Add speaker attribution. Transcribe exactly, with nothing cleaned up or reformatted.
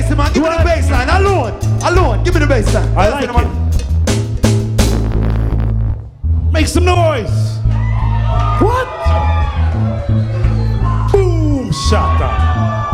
Speaker 1: bass, man. Give me the bass line. Alone. Alone. Give me the bass line.
Speaker 2: I like it. Make some noise. What? Boom shaka.